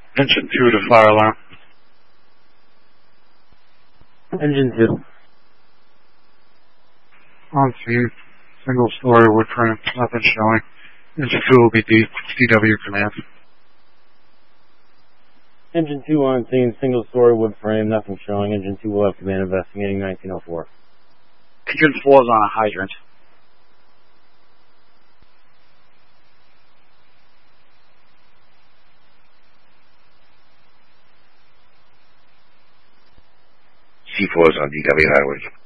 Engine 2 to fire alarm. Engine 2. On scene. Single story wood frame. Nothing showing. Engine 2 will be DW command. Engine 2 on scene. Single story wood frame. Nothing showing. Engine 2 will have command investigating 1904. Engine 4 is on a hydrant. C4 is on DW highway.